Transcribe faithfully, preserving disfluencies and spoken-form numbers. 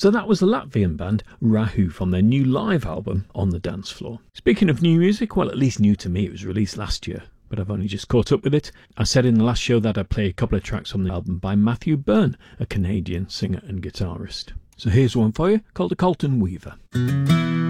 So that was the Latvian band Rahu from their new live album On the Dance Floor. Speaking of new music, well, at least new to me, it was released last year, but I've only just caught up with it. I said in the last show that I'd play a couple of tracks from the album by Matthew Byrne, a Canadian singer and guitarist. So here's one for you called The Colton Weaver.